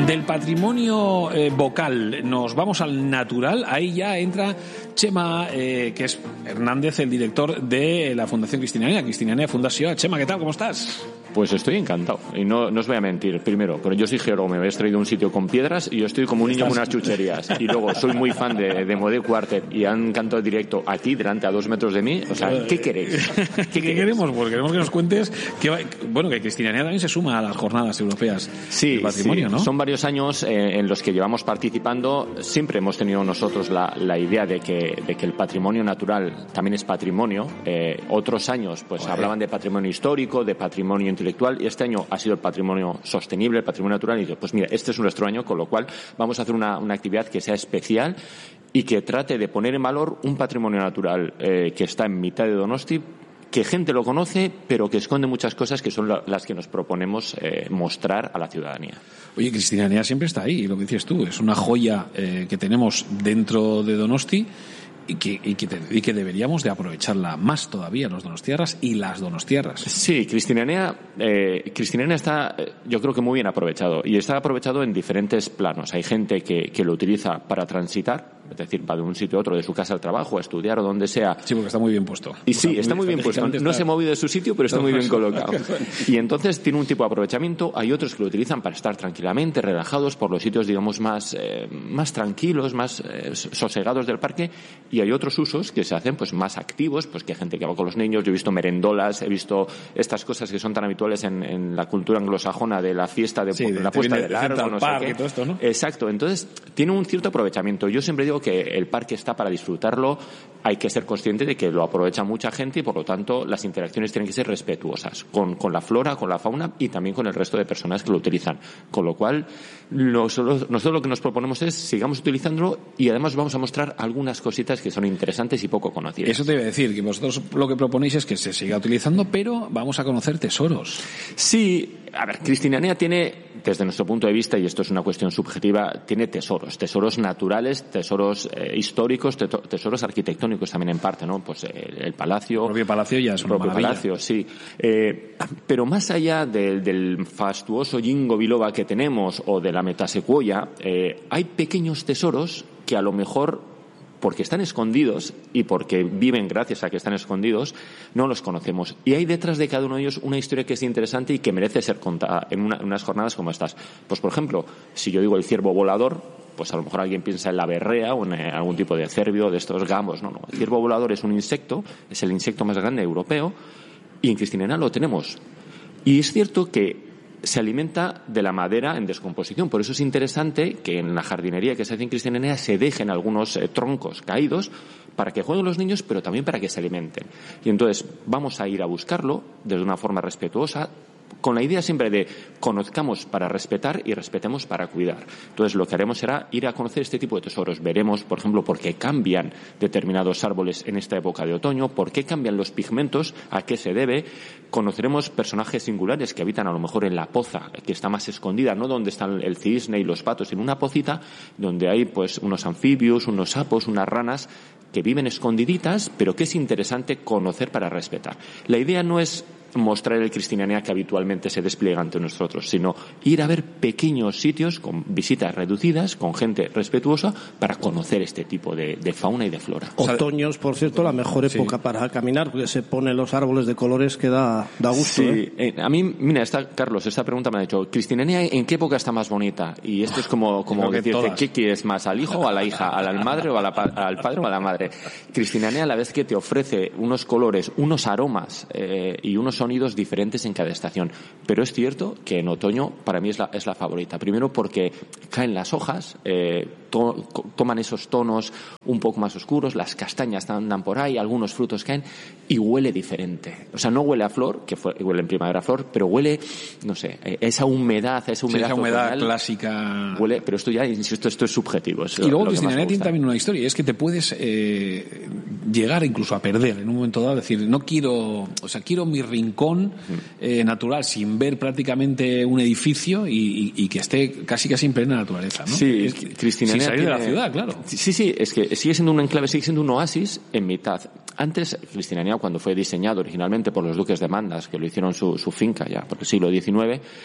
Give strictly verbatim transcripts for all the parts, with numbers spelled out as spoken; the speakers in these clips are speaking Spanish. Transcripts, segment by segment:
Del patrimonio eh, vocal nos vamos al natural. Ahí ya entra Chema, eh, que es Hernández, el director de la Fundación Cristinanea, Cristinanea Fundació. Chema, ¿qué tal? ¿Cómo estás? Pues estoy encantado. Y no, no os voy a mentir. Primero, pero yo soy geólogo, me habéis traído un sitio con piedras y yo estoy como un niño con unas chucherías. Y luego soy muy fan de, de Modé Quartet y han cantado directo aquí, delante, a dos metros de mí. O sea, ¿qué queréis? ¿Qué, ¿Qué queremos? Pues queremos que nos cuentes que, bueno, que Cristinanea también se suma a las jornadas europeas sí, del patrimonio, sí. ¿no? Son varios años eh, en los que llevamos participando. Siempre hemos tenido nosotros la, la idea de que, de que el patrimonio natural también es patrimonio. Eh, otros años pues Oye. hablaban de patrimonio histórico, de patrimonio intelectual, y este año ha sido el patrimonio sostenible, el patrimonio natural, y digo, pues mira, este es nuestro año, con lo cual vamos a hacer una, una actividad que sea especial y que trate de poner en valor un patrimonio natural eh, que está en mitad de Donosti, que gente lo conoce, pero que esconde muchas cosas que son la, las que nos proponemos eh, mostrar a la ciudadanía. Oye, Cristinanea siempre está ahí, lo que dices tú, es una joya eh, que tenemos dentro de Donosti y que, y, que te, y que deberíamos de aprovecharla más todavía los donostiarras y las donostiarras. Sí, Cristinanea, eh, Cristinanea está, yo creo que muy bien aprovechado, y está aprovechado en diferentes planos. Hay gente que, que lo utiliza para transitar, es decir, va de un sitio a otro, de su casa al trabajo, a estudiar o donde sea. Sí, porque está muy bien puesto. Y sí, está, está muy bien puesto. No se ha movido de su sitio, pero está muy bien colocado. Y entonces tiene un tipo de aprovechamiento. Hay otros que lo utilizan para estar tranquilamente, relajados por los sitios, digamos, más, eh, más tranquilos, más eh, sosegados del parque. Y hay otros usos que se hacen pues más activos, pues que hay gente que va con los niños. Yo he visto merendolas, he visto estas cosas que son tan habituales en, en la cultura anglosajona de la fiesta, de, sí, de la puesta de largo, no sé qué. Y todo esto, ¿no? Exacto. Entonces, tiene un cierto aprovechamiento. Yo siempre digo que el parque está para disfrutarlo. Hay que ser consciente de que lo aprovecha mucha gente y, por lo tanto, las interacciones tienen que ser respetuosas con, con la flora, con la fauna y también con el resto de personas que lo utilizan. Con lo cual, nosotros, nosotros lo que nos proponemos es sigamos utilizándolo y además vamos a mostrar algunas cositas que son interesantes y poco conocidas. Eso te iba a decir, que vosotros lo que proponéis es que se siga utilizando, pero vamos a conocer tesoros. Sí, a ver, Cristinanea tiene, desde nuestro punto de vista, y esto es una cuestión subjetiva, tiene tesoros, tesoros naturales, tesoros eh, históricos, tesoros arquitectónicos también en parte, ¿no? Pues eh, el palacio. El propio palacio ya es un propio maravilla. Palacio, sí. Eh, pero más allá de, del fastuoso Ginkgo biloba que tenemos o de la metasecuoya, eh, hay pequeños tesoros que a lo mejor, porque están escondidos y porque viven gracias a que están escondidos, no los conocemos. Y hay detrás de cada uno de ellos una historia que es interesante y que merece ser contada en, una, en unas jornadas como estas. Pues, por ejemplo, si yo digo el ciervo volador, pues a lo mejor alguien piensa en la berrea o en algún tipo de cervio, de estos gamos. No, no. El ciervo volador es un insecto, es el insecto más grande europeo, y en Cristinanea lo tenemos. Y es cierto que se alimenta de la madera en descomposición. Por eso es interesante que en la jardinería que se hace en Cristinanea se dejen algunos eh, troncos caídos para que jueguen los niños, pero también para que se alimenten. Y entonces vamos a ir a buscarlo de una forma respetuosa, con la idea siempre de conozcamos para respetar y respetemos para cuidar. Entonces lo que haremos será ir a conocer este tipo de tesoros. Veremos, por ejemplo, por qué cambian determinados árboles en esta época de otoño, por qué cambian los pigmentos, a qué se debe. Conoceremos personajes singulares que habitan a lo mejor en la poza, que está más escondida, no donde están el cisne y los patos, en una pocita donde hay pues unos anfibios, unos sapos, unas ranas que viven escondiditas, pero que es interesante conocer para respetar. La idea no es mostrar el Cristinanea que habitualmente se despliega ante nosotros, sino ir a ver pequeños sitios con visitas reducidas, con gente respetuosa, para conocer este tipo de, de fauna y de flora. Otoños, por cierto, la mejor época sí. para caminar, porque se ponen los árboles de colores que da, da gusto. Sí, ¿eh? Eh, a mí, mira, esta, Carlos, esta pregunta me ha dicho, ¿Cristinanea en qué época está más bonita? Y esto es como, como decirte, ¿qué quieres más, al hijo o a la hija, a la madre o a la, al padre o a la madre? Cristinanea, a la vez que te ofrece unos colores, unos aromas eh, y unos sonidos diferentes en cada estación. Pero es cierto que en otoño para mí es la, es la favorita. Primero porque caen las hojas, eh, to, toman esos tonos un poco más oscuros, las castañas andan por ahí, algunos frutos caen y huele diferente. O sea, no huele a flor, que fue, huele en primavera a flor, pero huele, no sé, esa humedad, esa humedad, sí, esa humedad otoñal, clásica. Huele, pero esto ya, insisto, esto es subjetivo. Es y luego Cristinanea tiene también una historia, y es que te puedes eh, llegar incluso a perder en un momento dado, decir, no quiero, o sea, quiero mi rincón eh, natural sin ver prácticamente un edificio y, y, y que esté casi casi en plena naturaleza, ¿no? Sí, es, Cristinanea sin salir tiene, de la ciudad, claro. Sí, sí, es que sigue siendo un enclave, sigue siendo un oasis en mitad. Antes, Cristinanea, cuando fue diseñado originalmente por los duques de Mandas, que lo hicieron su, su finca ya por el siglo diecinueve,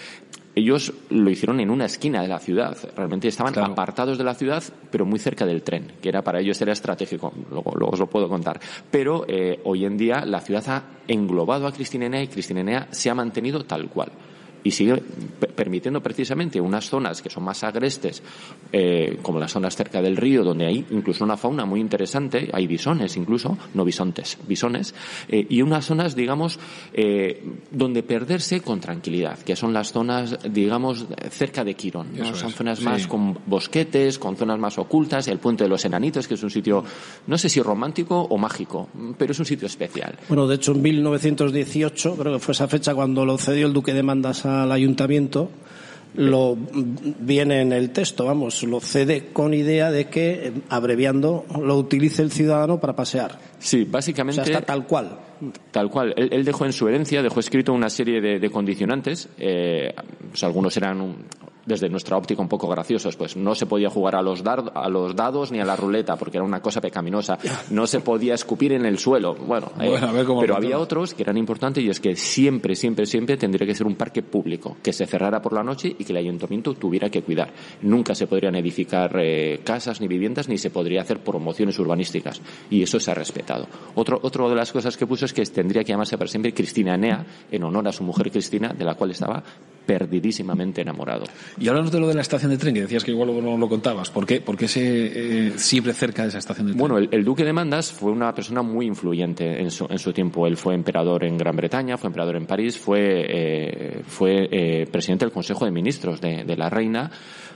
ellos lo hicieron en una esquina de la ciudad. Realmente estaban claro. apartados de la ciudad, pero muy cerca del tren, que era para ellos era estratégico. Luego, luego os lo puedo contar. Pero eh, hoy en día la ciudad ha englobado a Cristina Enea y Cristina Enea se ha mantenido tal cual. Y sigue permitiendo precisamente unas zonas que son más agrestes, eh, como las zonas cerca del río, donde hay incluso una fauna muy interesante, hay bisones incluso, no bisontes, bisones, eh, y unas zonas, digamos, eh, donde perderse con tranquilidad, que son las zonas, digamos, cerca de Quirón, ¿no? Son es, zonas sí. más con bosquetes, con zonas más ocultas, el Puente de los Enanitos, que es un sitio, no sé si romántico o mágico, pero es un sitio especial. Bueno, de hecho en mil novecientos dieciocho, creo que fue esa fecha cuando lo cedió el duque de Mandas a al ayuntamiento, lo viene en el texto, vamos, lo cede con idea de que, abreviando, lo utilice el ciudadano para pasear. Sí, básicamente. O sea, está tal cual. Tal cual. Él, él dejó en su herencia, dejó escrito una serie de, de condicionantes. Eh, pues algunos eran, un, desde nuestra óptica, un poco graciosos. Pues no se podía jugar a los, dar, a los dados ni a la ruleta, porque era una cosa pecaminosa. No se podía escupir en el suelo. Bueno, eh, bueno a ver cómo pero había otros que eran importantes, y es que siempre, siempre, siempre tendría que ser un parque público, que se cerrara por la noche y que el ayuntamiento tuviera que cuidar. Nunca se podrían edificar eh, casas ni viviendas, ni se podría hacer promociones urbanísticas. Y eso se ha respetado. Otro, otro de las cosas que puso es que tendría que llamarse para siempre Cristina Enea, en honor a su mujer Cristina, de la cual estaba perdidísimamente enamorado. Y hablamos de lo de la estación de tren, que decías que igual no lo contabas. ¿Por qué, ¿Por qué se, eh, siempre cerca de esa estación de tren? Bueno, el, el duque de Mandas fue una persona muy influyente en su, en su tiempo. Él fue emperador en Gran Bretaña, fue emperador en París, fue, eh, fue eh, presidente del Consejo de Ministros de, de la reina,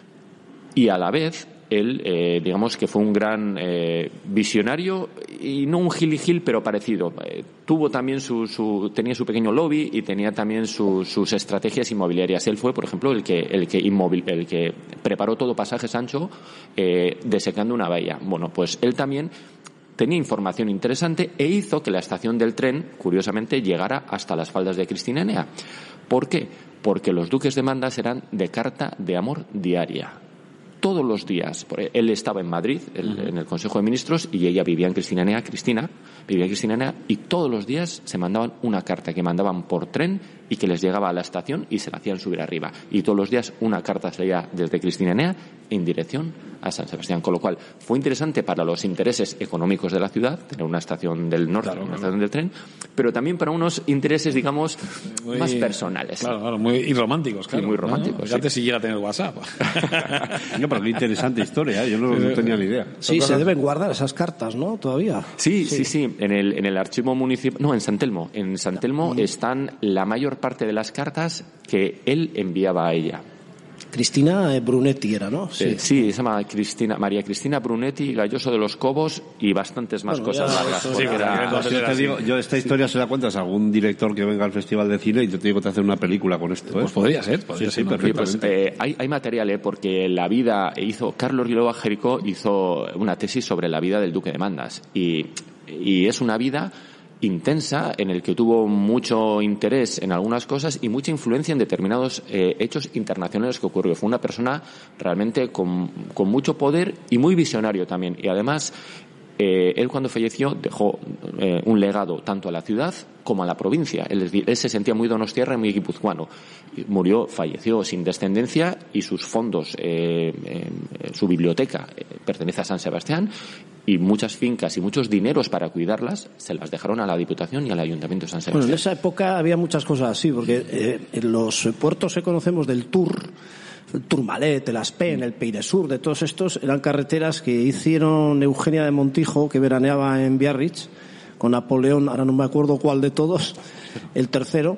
y a la vez él, eh, digamos que fue un gran eh, visionario, y no un giligil, pero parecido. Eh, tuvo también su, su, tenía su pequeño lobby y tenía también su, sus estrategias inmobiliarias. Él fue, por ejemplo, el que, el que, inmobil, el que preparó todo Pasaje Sancho, eh, desecando una bahía. Bueno, pues él también tenía información interesante e hizo que la estación del tren, curiosamente, llegara hasta las faldas de Cristina Enea. ¿Por qué? Porque los duques de Mandas eran de carta de amor diaria. Todos los días. Él estaba en Madrid, el, en el Consejo de Ministros, y ella vivía en Cristina Enea, Cristina, vivía en Cristina Enea, y todos los días se mandaban una carta que mandaban por tren y que les llegaba a la estación y se la hacían subir arriba. Y todos los días una carta salía desde Cristina Enea en dirección a San Sebastián. Con lo cual, fue interesante para los intereses económicos de la ciudad, tener una estación del norte, claro, una claro. estación del tren, pero también para unos intereses, digamos, muy, más personales. Claro, claro, muy y románticos, claro. Y muy románticos. ¿No? Fíjate sí. si llega a tener WhatsApp. No, pero qué interesante historia, ¿eh? Yo no, no tenía ni idea. Sí, se deben guardar esas cartas, ¿no? Todavía. Sí, sí, sí. sí. En el, en el archivo municipal, no, en San Telmo. En San Telmo mm. están la mayor parte de las cartas que él enviaba a ella. Cristina Brunetti era, ¿no? Sí, sí, se llama Cristina, María Cristina Brunetti, Galloso de los Cobos y bastantes más bueno, cosas largas. Sí, era, era, yo, te digo, yo esta historia se la cuentas a algún director que venga al Festival de Cine y yo te digo que te hace una película con esto. ¿eh? Pues podría ser, podría sí, ser. Sí, perfectamente. Pues, eh, hay, hay material, ¿eh? Porque la vida hizo, Carlos Viloba Jericó hizo una tesis sobre la vida del Duque de Mandas y, y es una vida intensa, en el que tuvo mucho interés en algunas cosas y mucha influencia en determinados eh, hechos internacionales que ocurrió. Fue una persona realmente con, con mucho poder y muy visionario también. Y además, eh, él cuando falleció dejó eh, un legado tanto a la ciudad como a la provincia. Él, él se sentía muy donostiarra y muy guipuzcoano. Murió, falleció sin descendencia y sus fondos, eh, eh, su biblioteca eh, pertenece a San Sebastián, y muchas fincas y muchos dineros para cuidarlas se las dejaron a la Diputación y al Ayuntamiento de San Sebastián. Bueno, en esa época había muchas cosas así, porque eh, en los puertos que conocemos del Tour, el Tourmalet, el Aspen, el Peiresur, de todos estos, eran carreteras que hicieron Eugenia de Montijo, que veraneaba en Biarritz, con Napoleón, ahora no me acuerdo cuál de todos, el tercero,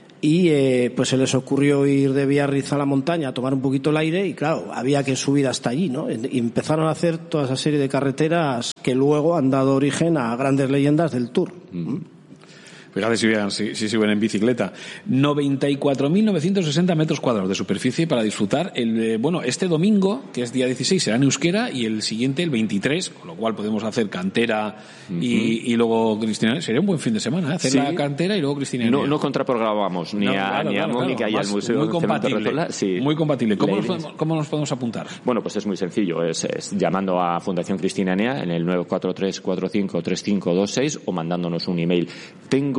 y eh, pues se les ocurrió ir de Biarritz a la montaña a tomar un poquito el aire y claro, había que subir hasta allí, ¿no? Y empezaron a hacer toda esa serie de carreteras que luego han dado origen a grandes leyendas del Tour. Mm. Fíjate si iban, si, si suben en bicicleta. noventa y cuatro mil novecientos sesenta metros cuadrados de superficie para disfrutar. El, eh, bueno, este domingo, que es día dieciséis, será en euskera y el siguiente, el veintitrés, con lo cual podemos hacer cantera y, uh-huh. y luego Cristina. Sería un buen fin de semana, ¿eh? Hacer sí. la cantera y luego Cristina. No, no contraprogramamos ni no, a, claro, ni a claro, Mónica claro. y al Museo muy compatible, Rezola. Sí. Muy compatible. ¿Cómo nos, podemos, ¿Cómo nos podemos apuntar? Bueno, pues es muy sencillo. Es, es llamando a Fundación Cristina Enea en el nueve cuatro tres, cuatro cinco tres cinco dos seis o mandándonos un email. Tengo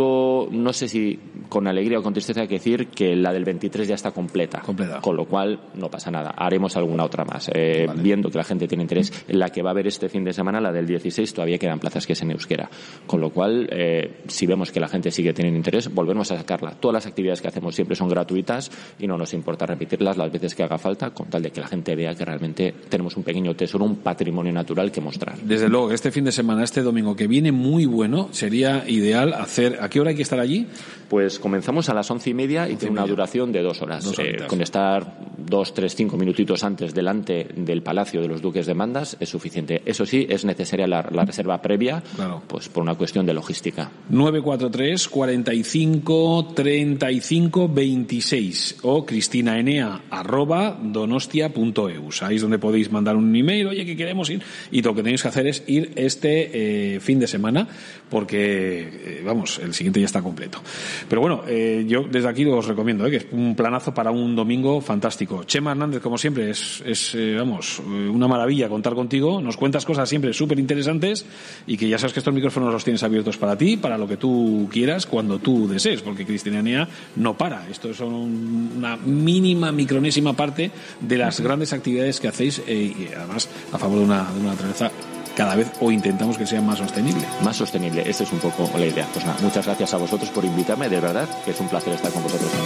único, no sé si con alegría o con tristeza hay que decir que la del veintitrés ya está completa, completa. Con lo cual no pasa nada, haremos alguna otra más, eh, vale. Viendo que la gente tiene interés. La que va a haber este fin de semana, la del dieciséis, todavía quedan plazas que es en euskera, con lo cual eh, si vemos que la gente sigue teniendo interés, volvemos a sacarla. Todas las actividades que hacemos siempre son gratuitas y no nos importa repetirlas las veces que haga falta, con tal de que la gente vea que realmente tenemos un pequeño tesoro, un patrimonio natural que mostrar. Desde luego, este fin de semana, este domingo que viene muy bueno, sería ideal hacer... ¿A qué hora hay que estar allí? Pues comenzamos a las once y media y tiene una duración de dos horas. Dos eh, con estar dos, tres, cinco minutitos antes delante del Palacio de los Duques de Mandas es suficiente. Eso sí, es necesaria la, la reserva previa, claro. Pues por una cuestión de logística. nueve cuatro tres, cuarenta y cinco, treinta y cinco, veintiséis o cristinaenea arroba donostia punto eus. Ahí es donde podéis mandar un email, oye, que queremos ir, y lo que tenéis que hacer es ir este eh, fin de semana, porque, eh, vamos, el siguiente ya está completo. Pero bueno, eh, yo desde aquí os recomiendo, eh, que es un planazo para un domingo fantástico. Chema Hernández, como siempre, es, es eh, vamos, una maravilla contar contigo. Nos cuentas cosas siempre súper interesantes y que ya sabes que estos micrófonos los tienes abiertos para ti, para lo que tú quieras, cuando tú desees, porque Cristinaenea no para. Esto es una mínima, micronésima parte de las grandes actividades que hacéis eh, y además a favor de una, de una naturaleza cada vez, o intentamos que sea más sostenible. Más sostenible, esta es un poco la idea. Pues nada, muchas gracias a vosotros por invitarme, de verdad, que es un placer estar con vosotros.